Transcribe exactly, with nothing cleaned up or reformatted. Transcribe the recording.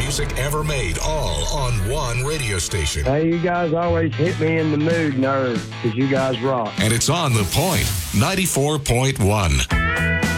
music ever made, all on one radio station. Hey, you guys always hit me in the mood nerve because you guys rock. And it's on The Point, ninety-four point one.